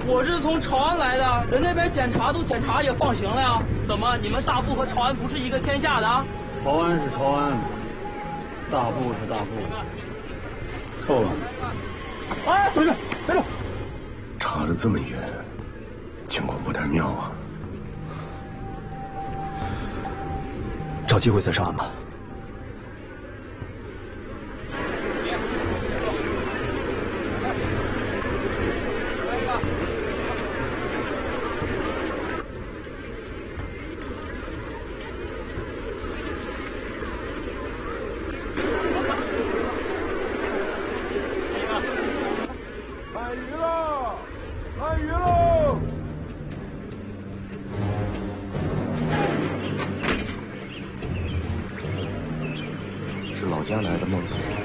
我是从朝安来的，人那边检查都检查也放行了呀。怎么，你们大部和朝安不是一个天下的啊？ 朝安是朝安，大部是大部。臭了！ 哎， 等等，别动！ 查得这么严，情况不太妙啊。 找机会再上岸吧。 卖鱼喽！卖鱼喽！ 是老家来的吗？